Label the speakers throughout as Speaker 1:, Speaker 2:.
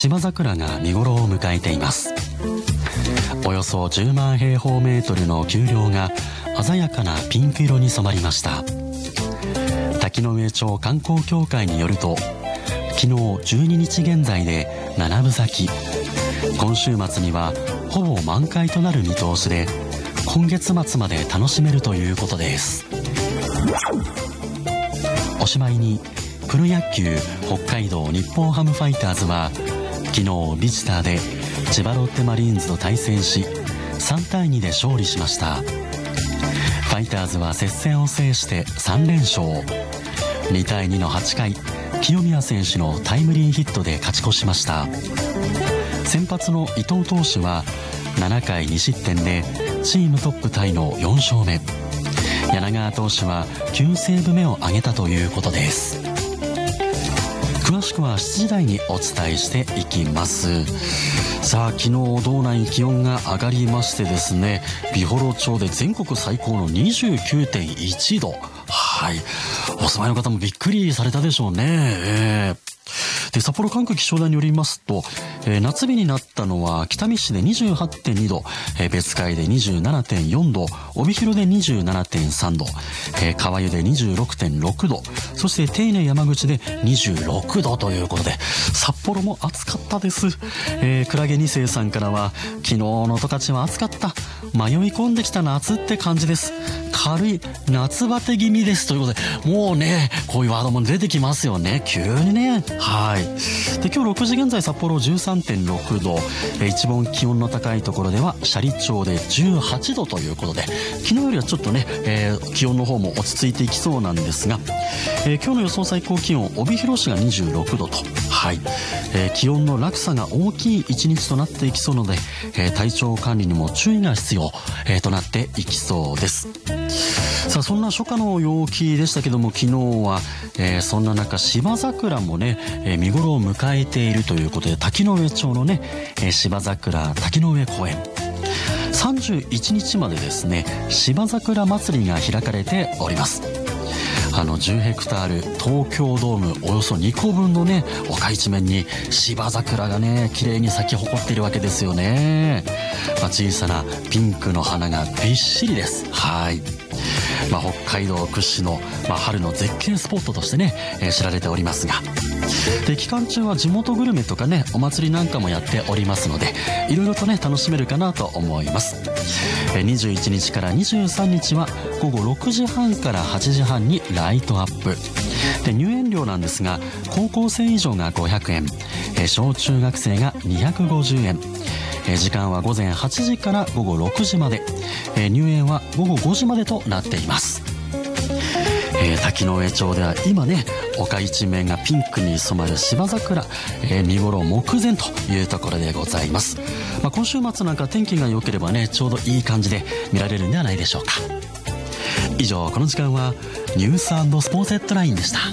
Speaker 1: 芝桜が見頃を迎えています。およそ10万平方メートルの丘陵が鮮やかなピンク色に染まりました。滝上町観光協会によると、昨日12日現在で7分咲き、今週末にはほぼ満開となる見通しで、今月末まで楽しめるということです。おしまいに、プロ野球北海道日本ハムファイターズは昨日ビジターで千葉ロッテマリーンズと対戦し3対2で勝利しました。ファイターズは接戦を制して3連勝。2対2の8回、清宮選手のタイムリーヒットで勝ち越しました。先発の伊藤投手は7回2失点でチームトップタイの4勝目。柳川投手は9セーブ目を挙げたということです。詳しくは7時台にお伝えしていきます。さあ、昨日道内気温が上がりましてですね、美幌町で全国最高の 29.1 度。はい、お住まいの方もびっくりされたでしょうね。で、札幌管区気象台によりますと、夏日になったのは北見市で 28.2 度、別海で 27.4 度、帯広で 27.3 度、川湯で 26.6 度、そして手稲山口で26度ということで、札幌も暑かったです。クラゲ2世さんからは、昨日の十勝は暑かった、迷い込んできた夏って感じです、軽い夏バテ気味ですということで、もうね、こういうワードも出てきますよね、急にね。はい。で、今日6時現在札幌 13.6 度、一番気温の高いところでは斜里町で18度ということで、昨日よりはちょっとね、気温の方も落ち着いていきそうなんですが、今日の予想最高気温、帯広市が26度と、はい、気温の落差が大きい一日となっていきそうなので、体調管理にも注意が必要、となっていきそうです。さあ、そんな初夏の陽気でしたけども、昨日は、そんな中芝桜もね、見頃を迎えているということで、滝上町のね、芝桜滝上公園、31日までですね、芝桜祭りが開かれております。10ヘクタール東京ドームおよそ2個分のね、丘一面に芝桜がね、綺麗に咲き誇っているわけですよね。小さなピンクの花がびっしりです。はい。北海道屈指の、春の絶景スポットとしてね、知られておりますが、で、期間中は地元グルメとかね、お祭りなんかもやっておりますので、いろいろとね、楽しめるかなと思います。21日から23日は午後6時半から8時半にライトアップで、入園料なんですが、高校生以上が500円、小中学生が250円、時間は午前8時から午後6時まで、入園は午後5時までとなっています。滝上町では今ね、丘一面がピンクに染まる芝桜、見頃目前というところでございます。今週末なんか天気が良ければね、ちょうどいい感じで見られるんではないでしょうか。以上、この時間はニュース&スポーツヘッドラインでした。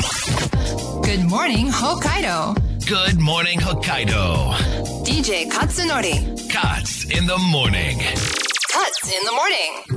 Speaker 2: Good morning Hokkaido.
Speaker 3: Good morning Hokkaido.
Speaker 2: DJ Katsunori.
Speaker 3: Cuts in the morning.
Speaker 2: Cuts in the morning.